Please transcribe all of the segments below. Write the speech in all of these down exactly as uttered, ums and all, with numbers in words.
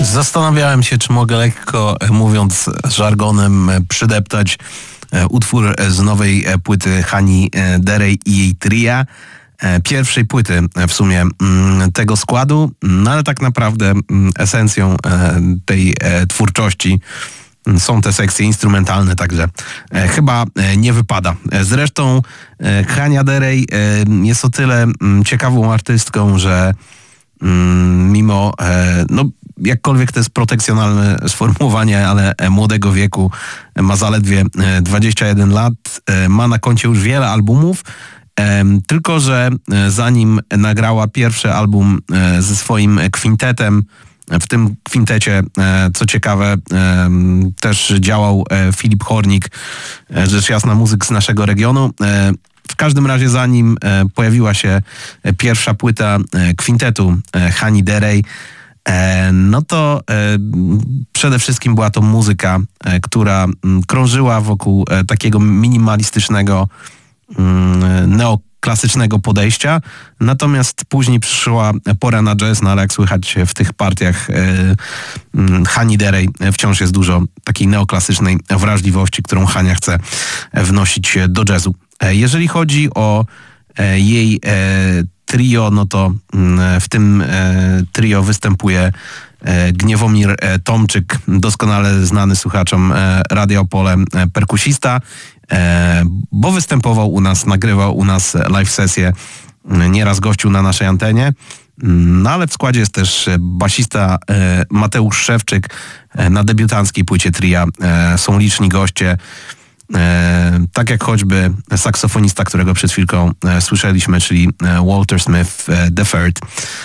Zastanawiałem się, czy mogę lekko, mówiąc żargonem, przydeptać utwór z nowej płyty Hani Derej i jej tria. Pierwszej płyty w sumie tego składu, no ale tak naprawdę esencją tej twórczości są te sekcje instrumentalne, także chyba nie wypada. Zresztą Hania Derej jest o tyle ciekawą artystką, że mimo, no jakkolwiek to jest protekcjonalne sformułowanie, ale młodego wieku, ma zaledwie dwadzieścia jeden lat, ma na koncie już wiele albumów, tylko że zanim nagrała pierwszy album ze swoim kwintetem, w tym kwintecie, co ciekawe, też działał Filip Hornik, rzecz jasna muzyk z naszego regionu. W każdym razie zanim pojawiła się pierwsza płyta kwintetu Hani Derej, no to przede wszystkim była to muzyka, która krążyła wokół takiego minimalistycznego, neoklasycznego podejścia. Natomiast później przyszła pora na jazz, no ale jak słychać w tych partiach Hani Derej wciąż jest dużo takiej neoklasycznej wrażliwości, którą Hania chce wnosić do jazzu. Jeżeli chodzi o jej trio, no to w tym trio występuje Gniewomir Tomczyk, doskonale znany słuchaczom Radia Opole perkusista, bo występował u nas, nagrywał u nas live sesję, nieraz gościł na naszej antenie. No ale w składzie jest też basista Mateusz Szewczyk. Na debiutanckiej płycie tria są liczni goście, tak jak choćby saksofonista, którego przed chwilką słyszeliśmy, czyli Walter Smith the Third.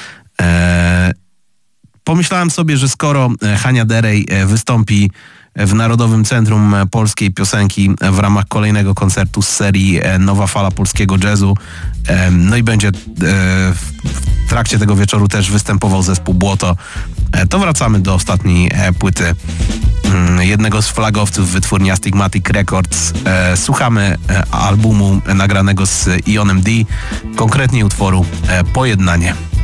Pomyślałem sobie, że skoro Hania Derej wystąpi w Narodowym Centrum Polskiej Piosenki w ramach kolejnego koncertu z serii Nowa Fala Polskiego Jazzu, no i będzie w trakcie tego wieczoru też występował zespół Błoto, to wracamy do ostatniej płyty jednego z flagowców wytwórni Astigmatic Records. Słuchamy albumu nagranego z Ionem D, konkretnie utworu Pojednanie.